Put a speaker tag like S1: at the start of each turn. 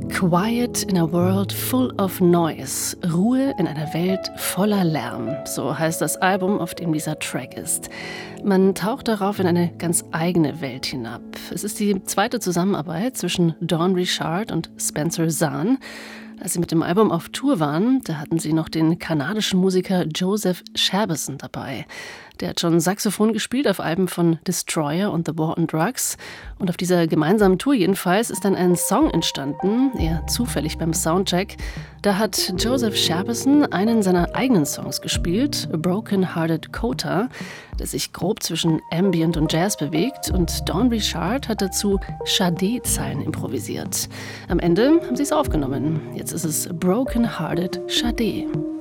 S1: Quiet in a world full of noise. Ruhe in einer Welt voller Lärm. So heißt das Album, auf dem dieser Track ist. Man taucht darauf in eine ganz eigene Welt hinab. Es ist die zweite Zusammenarbeit zwischen Dawn Richard und Spencer Zahn. Als sie mit dem Album auf Tour waren, da hatten sie noch den kanadischen Musiker Joseph Shabason dabei. Der hat schon Saxophon gespielt auf Alben von Destroyer und The War on Drugs. Und auf dieser gemeinsamen Tour jedenfalls ist dann ein Song entstanden, eher zufällig beim Soundcheck. Da hat Joseph Shabason einen seiner eigenen Songs gespielt, A Broken Hearted Kota, der sich grob zwischen Ambient und Jazz bewegt. Und Dawn Richard hat dazu Sade-Zeilen improvisiert. Am Ende haben sie es aufgenommen. Jetzt ist es Broken Hearted Sade.